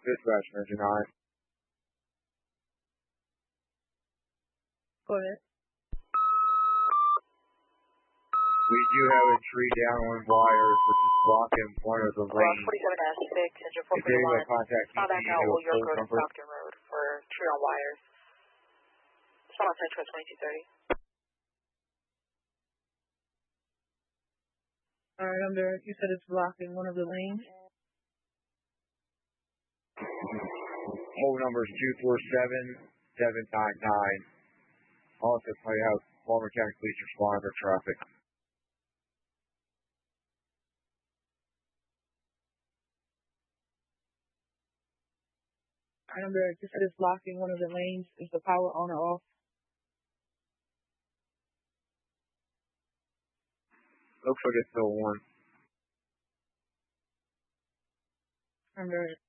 Dispatch, Engine 9. Go ahead. We do have a tree down on wires, which is blocking one of the lanes. 47S6, engine If they will 441. contact Stop back out PG, Old York full Road and number. Stockton Road for tree on wires. Stop on Central 2230. Alright, I'm there. You said it's blocking one of the lanes. Whole number is 247-799. Also, play out Walmer County Police respond for traffic. Alright, I'm there. You said it's blocking one of the lanes. Is the power on or off? Looks like it's still on. I'm there.